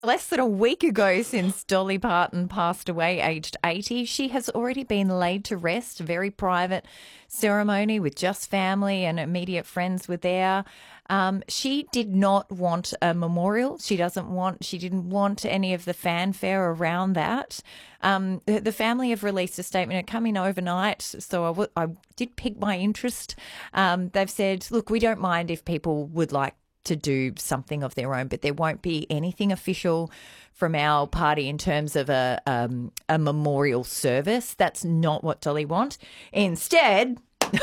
Less than a week ago since Dolly Parton passed away, aged 80, she has already been laid to rest. A very private ceremony with just family and immediate friends were there. She did not want a memorial. She didn't want any of the fanfare around that. The family have released a statement. It came in overnight, so I did pique my interest. They've said, look, we don't mind if people would like to do something of their own, but there won't be anything official from our party in terms of a memorial service. That's not what Dolly wants. Instead,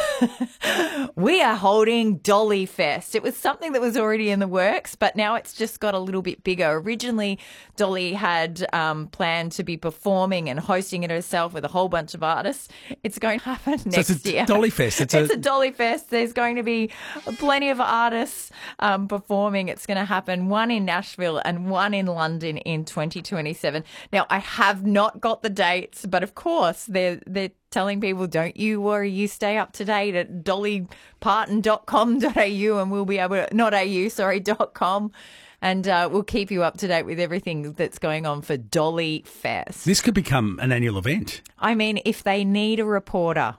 we are holding Dolly Fest. It was something that was already in the works, but now it's just got a little bit bigger. Originally, Dolly had planned to be performing and hosting it herself with a whole bunch of artists. It's going to happen next year. Dolly Fest. It's a Dolly Fest. There's going to be plenty of artists performing. It's going to happen, one in Nashville and one in London in 2027. Now, I have not got the dates, but of course, they're telling people, don't you worry, you stay up to date at dollyparton.com.au and we'll be able to, .com. And we'll keep you up to date with everything that's going on for Dolly Fest. This could become an annual event. I mean, if they need a reporter,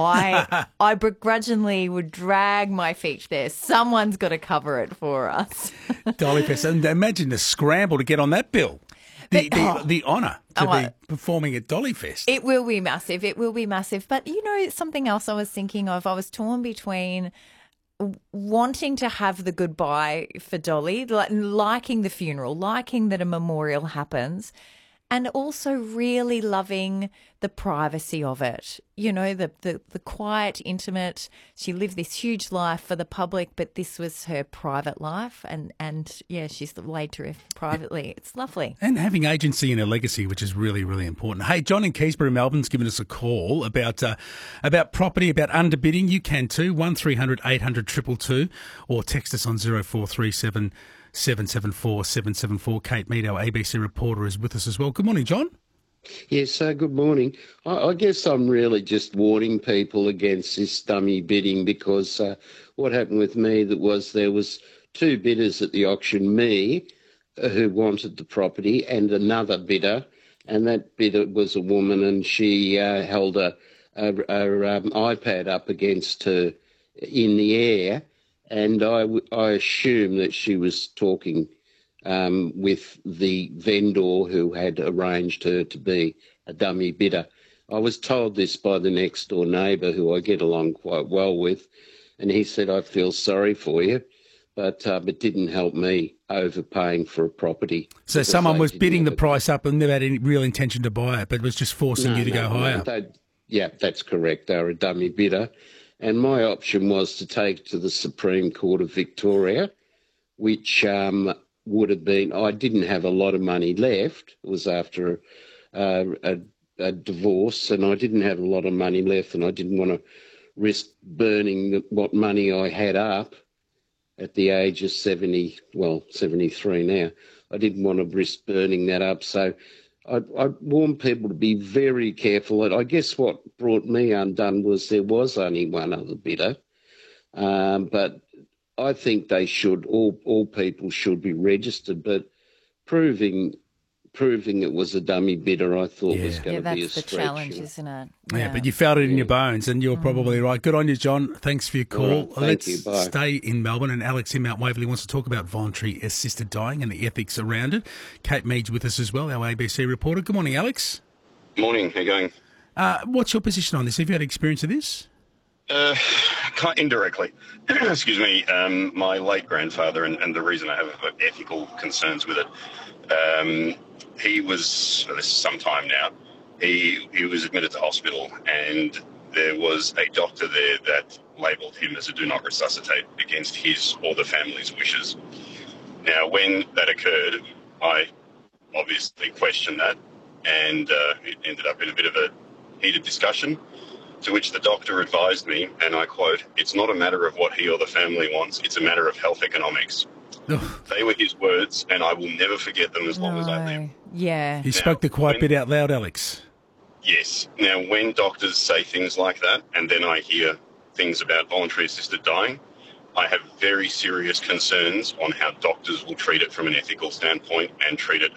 I begrudgingly would drag my feet there. Someone's got to cover it for us. Dolly Fest. And imagine the scramble to get on that bill. The honour to be performing at Dolly Fest. It will be massive. It will be massive. But, you know, something else I was thinking of, I was torn between wanting to have the goodbye for Dolly, liking the funeral, liking that a memorial happens, and also really loving the privacy of it. You know, the quiet, intimate. She lived this huge life for the public, but this was her private life. And yeah, she's laid to rest privately. It's lovely. And having agency in her legacy, which is really, really important. Hey, John in Keysborough, Melbourne's given us a call about property, about underbidding. You can too, 1300 800 222, or text us on 0437 774 774. Kate Mead, our ABC reporter, is with us as well. Good morning, John. Yes, good morning. I guess I'm really just warning people against this dummy bidding because what happened with me there was two bidders at the auction, me, who wanted the property, and another bidder, and that bidder was a woman, and she held a iPad up against her in the air, and I assume that she was talking with the vendor who had arranged her to be a dummy bidder. I was told this by the next door neighbour, who I get along quite well with, and he said, I feel sorry for you, but it didn't help me overpaying for a property. So someone was bidding the price up and never had any real intention to buy it, but was just forcing you to go higher. Yeah, that's correct. They were a dummy bidder. And my option was to take it to the Supreme Court of Victoria, which would have been, I didn't have a lot of money left. It was after a divorce, and I didn't have a lot of money left, and I didn't want to risk burning what money I had up at the age of 73 now. I didn't want to risk burning that up. So I warn people to be very careful. And I guess what brought me undone was there was only one other bidder, but I think they should, all people should be registered, but proving it was a dummy bidder, I thought was going to be a stretch. That's the challenge, isn't it? Yeah, but you felt it in your bones, and you're probably right. Good on you, John. Thanks for your call. Right, thank you. Bye. Stay in Melbourne, and Alex in Mount Waverley wants to talk about voluntary assisted dying and the ethics around it. Kate Mead's with us as well, our ABC reporter. Good morning, Alex. Morning. How you going? What's your position on this? Have you had experience of this? Indirectly. Excuse me. My late grandfather, and the reason I have ethical concerns with it, he was, this is some time now, he was admitted to hospital, and there was a doctor there that labelled him as a do not resuscitate against his or the family's wishes. Now, when that occurred, I obviously questioned that, and it ended up in a bit of a heated discussion, to which the doctor advised me, and I quote, "It's not a matter of what he or the family wants, it's a matter of health economics." They were his words, and I will never forget them as long as I live. Yeah. You spoke the quiet bit out loud, Alex. Yes. Now, when doctors say things like that, and then I hear things about voluntary assisted dying, I have very serious concerns on how doctors will treat it from an ethical standpoint and treat it